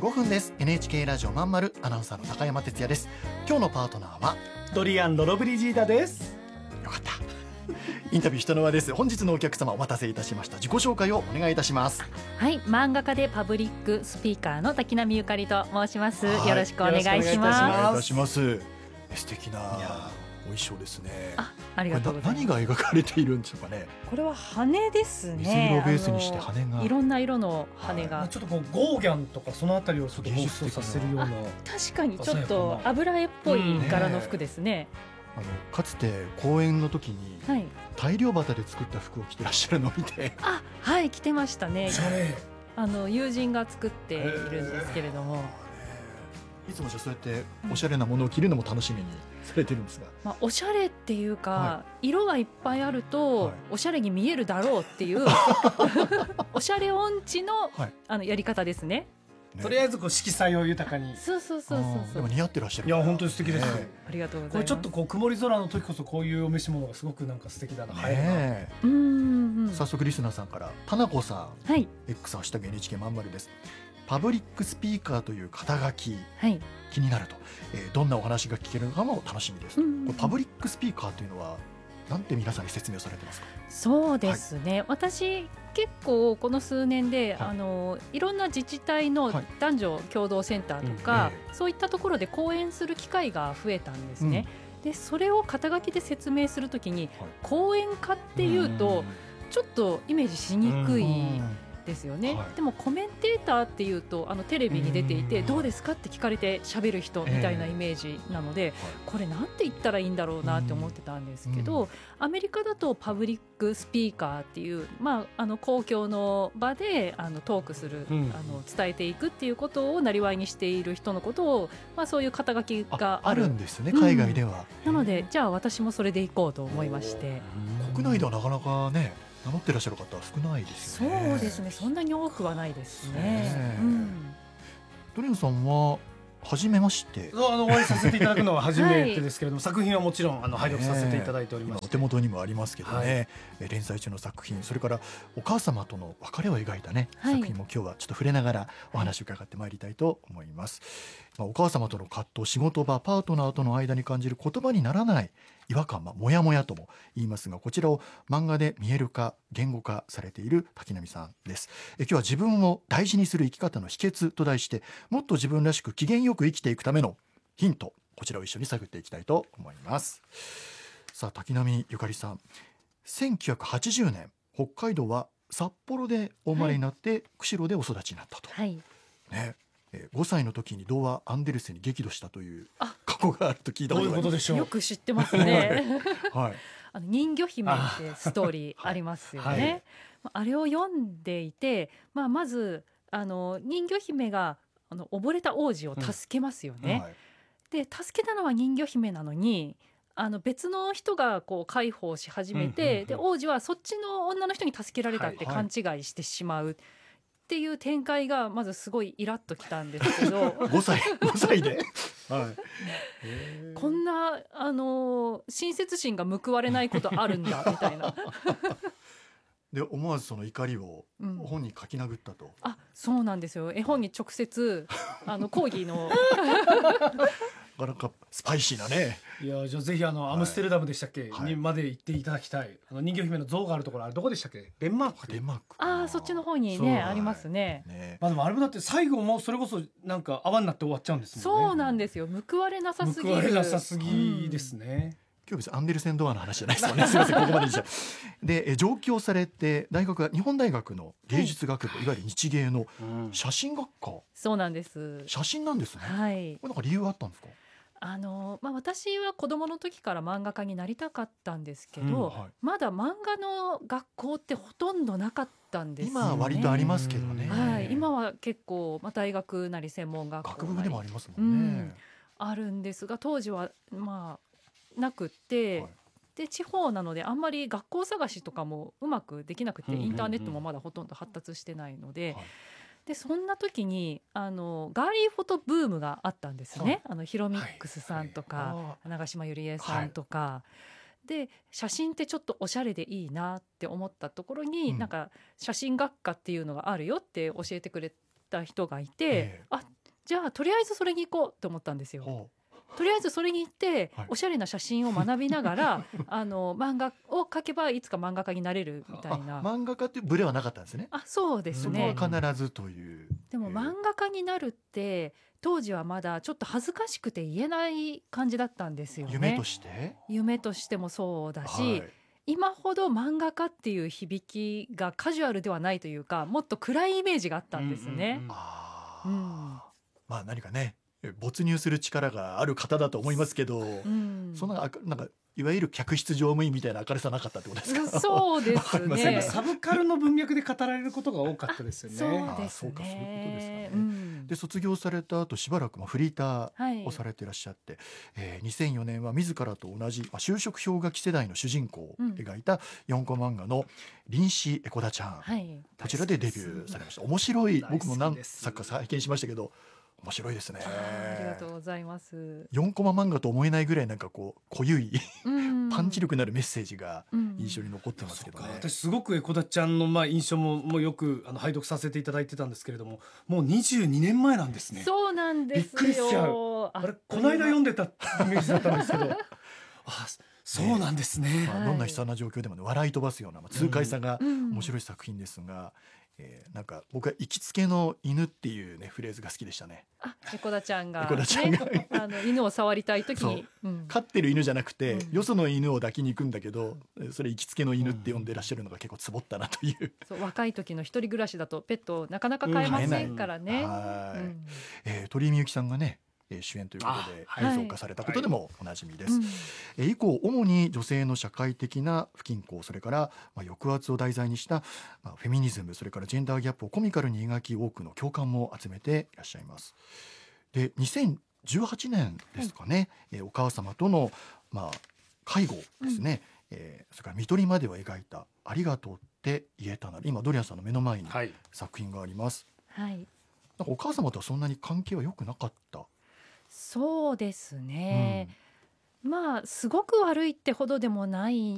5分です。 NHK ラジオまんまるアナウンサーの高山哲也です。今日のパートナーはドリアン・ロロブリジーダです。 よかったインタビューしたのはです。本日のお客様お待たせいたしました。自己紹介をお願いいたします。 はい、漫画家でパブリックスピーカーの滝波ゆかりと申します。 はいよろしくお願いしよろしくお願いいたしおます。 願いいたします。素敵なお衣装ですね。 ありがとうございます。 何が描かれているんでしょうかね。 これは羽ですね。 水色をベースにして羽がいろんな色の羽が、 ちょっとこうゴーギャンとかそのあたりをちょっと放送させるような。 確かにちょっと油絵っぽい柄の服ですね。 かつて公演の時にはい、 大漁旗で作った服を着てらっしゃるのを見て、 はい着てましたね。 おしゃれ。 友人が作っているんですけれども、 いつもじゃそうやっておしゃれなものを着るのも楽しみにされてるんですが、 おしゃれっていうか、 は色がいっぱいあると、 はいおしゃれに見えるだろうっていうおしゃれ音痴の、やり方ですね。 とりあえずこう色彩を豊かに。 そうでも似合ってらっしゃる。 いや本当に素敵です。 ありがとうございます。 これちょっとこう曇り空の時こそこういうお召し物がすごくなんか素敵だな。 ね早速リスナーさんから、田中さん、 はい X ハッシュタグ NHK まんまるです。パブリックスピーカーという肩書きはい気になると、どんなお話が聞けるのかも楽しみです。これパブリックスピーカーというのはなんて皆さんに説明されてますか。 そうですね、私結構この数年で、いろんな自治体の男女共同センターとか、そういったところで講演する機会が増えたんですね。でそれを肩書きで説明するときに、講演家っていうとちょっとイメージしにくいですよね。でもコメンテーターっていうとテレビに出ていてどうですかって聞かれて喋る人みたいなイメージなので、これなんて言ったらいいんだろうなって思ってたんですけど、アメリカだとパブリックスピーカーっていう、公共の場でトークする、伝えていくっていうことを生業にしている人のことを、そういう肩書きがあるんですね、海外では。 なのでじゃあ私もそれでいこうと思いまして。 国内ではなかなかね名乗ってらっしゃる方は少ないですよね。 そうですね、そんなに多くはないですね。 ドリアンさんは初めまして。 お会いさせていただくのは初めてですけれども、作品はもちろん拝読させていただいております。 お手元にもありますけどね、連載中の作品、それからお母様との別れを描いたね、作品も今日はちょっと触れながらお話を伺ってまいりたいと思います。お母様との葛藤、仕事場、パートナーとの間に感じる言葉にならない違和感、もやもやとも言いますが、こちらを漫画で見える化、言語化されている滝波さんです。今日は自分を大事にする生き方の秘訣と題して、もっと自分らしく機嫌よく生きていくためのヒント、こちらを一緒に探っていきたいと思います。さあ、滝波ゆかりさん、1980年北海道は札幌でお生まれになって、釧路でお育ちになったと、ね、5歳の時に童話アンデルセンに激怒したという過去があると聞いたことがあります。 よく知ってますね。人魚姫ってストーリーありますよね。あれを読んでいて、まず人魚姫が溺れた王子を助けますよね。で助けたのは人魚姫なのに、別の人がこう介抱し始めて、で王子はそっちの女の人に助けられたって勘違いしてしまうっていう展開がまずすごいイラッときたんですけど 5歳でこんな親切心が報われないことあるんだみたいなで思わずその怒りを本に書き殴ったと。 そうなんですよ。絵本に直接講義のなんかスパイシーなね。 いや、じゃあぜひアムステルダムでしたっけ、にまで行っていただきたい。人魚姫の像があるところ、あれどこでしたっけ。デンマーク。 そっちの方にねありますね。 でもあれもだって最後もそれこそなんか泡になって終わっちゃうんですもんね。 そうなんですよ。報われなさすぎる。 報われなさすぎですね。 今日別にアンデルセンドアの話じゃないですよね。すみません、ここまでで上京されて大学は日本大学の芸術学部、いわゆる日芸の写真学科。 そうなんです。 写真なんですね。これなんか理由があったんですか。 私は子供の時から漫画家になりたかったんですけど、まだ漫画の学校ってほとんどなかったんですよね。 今は割とありますけどね。 今は結構、大学なり専門学校なり学部でもありますもんね。 あるんですが、当時はなくって、で地方なのであんまり学校探しとかもうまくできなくて、インターネットもまだほとんど発達してないので、でそんな時にガーリーフォトブームがあったんですね。ヒロミックスさんとか、長島ゆりえさんとか、で写真ってちょっとおしゃれでいいなって思ったところに、なんか写真学科っていうのがあるよって教えてくれた人がいて、 じゃあとりあえずそれに行こうと思ったんですよ。 ほとりあえずそれに行ってはいおしゃれな写真を学びながら漫画を描けばいつか漫画家になれるみたいな。 漫画家っていうブレはなかったんですね。 そうですそこね。 は必ずという。 でも漫画家になるって当時はまだちょっと恥ずかしくて言えない感じだったんですよね。 夢として夢としてもそうだし、 はい今ほど漫画家っていう響きがカジュアルではないというか、もっと暗いイメージがあったんですね。 あーうんまあ何かね没入する力がある方だと思いますけど、 うんそんななんかいわゆる客室乗務員みたいな明るさなかったってことですか。 そうですわかりませんね。 サブカルの文脈で語られることが多かったですよね。 そうですあそうかそういうことですかねね。うんで卒業された後しばらくフリータはいーをされていらっしゃって、2004年は自らと同じ就職氷河期世代の主人公を描いた4コマ漫画の臨死エコダちゃん、 はいこちらでデビューされました。面白い、 大好きです僕も何作か拝見しましたけど面白いですね。 ありがとうございます。 4コマ漫画と思えないぐらいなんかこう濃ゆいうんパンチ力のあるメッセージがうん印象に残ってますそうかけどね。 私すごくエコダちゃんの印象もよく拝読させていただいてたんですけれども、もう22年前なんですね。 そうなんですよ。 びっくりしちゃああれこの間読んでたイメージだったんですけどあそうなんですね。 まあ、どんな悲惨な状況でも、ね、笑い飛ばすような、痛快さがうん面白い作品ですが、なんか僕は行きつけの犬っていうねフレーズが好きでしたね。 エコダちゃんが、 エコダちゃんがね、犬を触りたいときに、 飼ってる犬じゃなくて、 うんよその犬を抱きに行くんだけど、それ行きつけの犬って呼んでらっしゃるのが結構ツボったなという、 そう若い時の一人暮らしだとペットをなかなか飼えませんからね。 はいうん鳥居みゆきさんがね主演ということであ映像化されたことでもおなじみです。 うん以降主に女性の社会的な不均衡、それから抑圧を題材にしたフェミニズム、それからジェンダーギャップをコミカルに描き多くの共感も集めていらっしゃいます。で2018年ですかね、お母様との、介護ですね、それから看取りまでを描いたありがとうって言えたなら、今ドリアンさんの目の前にはい作品があります。 はいなんかお母様とはそんなに関係は良くなかった。 そうですね、すごく悪いってほどでもない